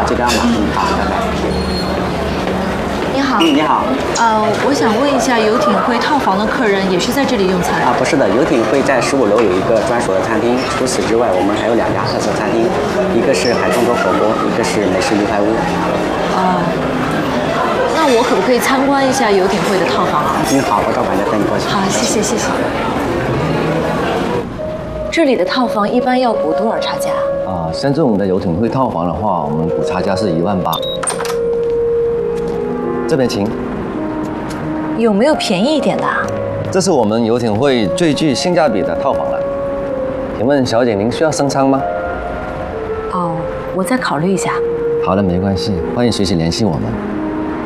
这张吧。好，拜拜。 你好。 你好。 我想问一下，游艇会套房的客人也是在这里用餐？ 不是的，游艇会在15楼有一个专属的餐厅，除此之外，我们还有2家特色餐厅，一个是海中国火锅，一个是美式鱼排屋。 那我可不可以参观一下游艇会的套房啊？ 好，我到管家带你过去。 好，谢谢。这里的套房一般要补多少差价？ 像这种的游艇会套房的话，我们补差价是18000。这边请。 有没有便宜一点的？ 这是我们游艇会最具性价比的套房了。请问小姐，您需要升舱吗？ 我再考虑一下。 好的，没关系，欢迎随时联系我们。